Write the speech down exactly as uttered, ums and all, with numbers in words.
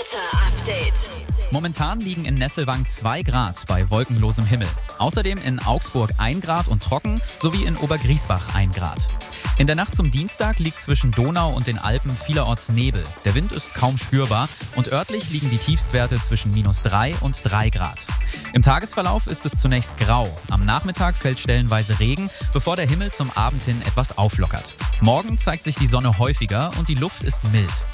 Wetter-Update. Momentan liegen in Nesselwang zwei Grad bei wolkenlosem Himmel. Außerdem in Augsburg ein Grad und trocken sowie in Obergriesbach ein Grad. In der Nacht zum Dienstag liegt zwischen Donau und den Alpen vielerorts Nebel. Der Wind ist kaum spürbar und örtlich liegen die Tiefstwerte zwischen minus drei und drei Grad. Im Tagesverlauf ist es zunächst grau. Am Nachmittag fällt stellenweise Regen, bevor der Himmel zum Abend hin etwas auflockert. Morgen zeigt sich die Sonne häufiger und die Luft ist mild.